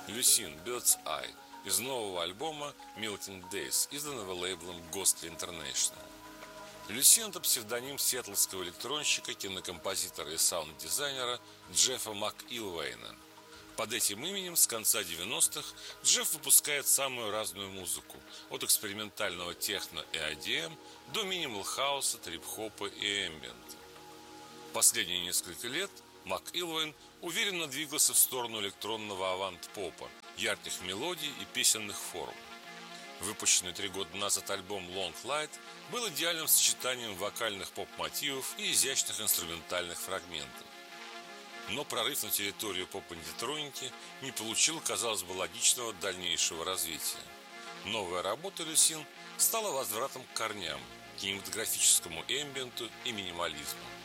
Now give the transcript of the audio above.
Lucien Bird's Eye из нового альбома Milking Days, изданного лейблом Ghostly International. Люсин – это псевдоним сиэтлского электронщика, кинокомпозитора и саунд-дизайнера Джеффа МакИлвейна. Под этим именем с конца 90-х Джефф выпускает самую разную музыку, от экспериментального техно и EDM до минимал-хауса, трип-хопа и эмбиента. Последние несколько лет МакИлвейн уверенно двигался в сторону электронного авант-попа, ярких мелодий и песенных форм. Выпущенный 3 года назад альбом Long Light был идеальным сочетанием вокальных поп-мотивов и изящных инструментальных фрагментов. Но прорыв на территорию поп-электроники не получил, казалось бы, логичного дальнейшего развития. Новая работа Люсин стала возвратом к корням, кинематографическому эмбиенту и минимализму.